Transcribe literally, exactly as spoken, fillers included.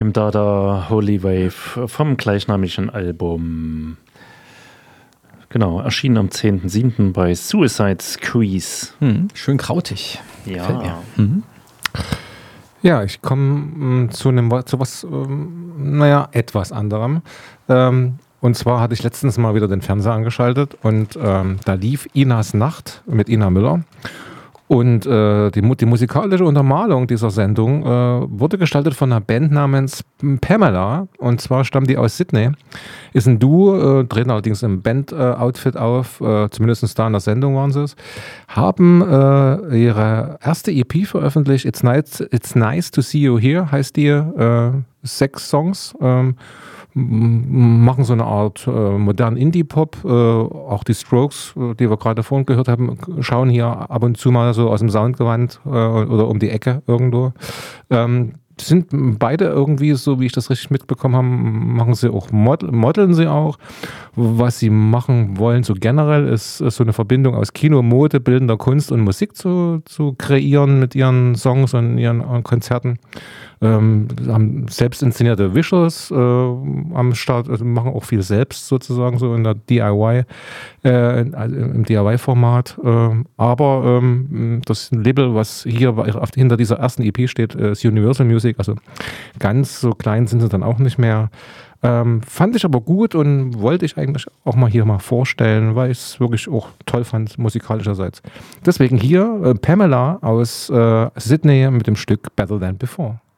Im Dada Holy Wave vom gleichnamigen Album. Genau, erschienen am zehnten siebten bei Suicide Squeeze. Hm, schön krautig. Ja. Mhm. Ja, ich komme zu einem zu was, ähm, naja, etwas anderem. Ähm, und zwar hatte ich letztens mal wieder den Fernseher angeschaltet und ähm, da lief Inas Nacht mit Ina Müller. Und äh, die, die musikalische Untermalung dieser Sendung äh, wurde gestaltet von einer Band namens Pamela. Und zwar stammt die aus Sydney. Ist ein Duo, äh, treten allerdings im Band-Outfit auf, äh, zumindest da in der Sendung waren sie es. Haben äh, ihre erste E P veröffentlicht, It's Nice, It's Nice to See You Here, heißt die, äh, sechs Songs. Ähm, machen so eine Art äh, modernen Indie-Pop. Äh, auch die Strokes, äh, die wir gerade vorhin gehört haben, schauen hier ab und zu mal so aus dem Soundgewand äh, oder um die Ecke irgendwo. Ähm, sind beide irgendwie, so wie ich das richtig mitbekommen habe, machen sie auch, mod- modeln sie auch. Was sie machen wollen, so generell, ist, ist so eine Verbindung aus Kino, Mode, bildender Kunst und Musik zu, zu kreieren mit ihren Songs und ihren äh, Konzerten. Ähm, haben selbst inszenierte Visuals äh, am Start, also machen auch viel selbst sozusagen so in der D I Y, äh, also im D I Y-Format. Äh, aber ähm, das Label, was hier hinter dieser ersten E P steht, ist Universal Music, also ganz so klein sind sie dann auch nicht mehr. Ähm, fand ich aber gut und wollte ich eigentlich auch mal hier mal vorstellen, weil ich es wirklich auch toll fand, musikalischerseits. Deswegen hier äh, Pamela aus äh, Sydney mit dem Stück Better Than Before.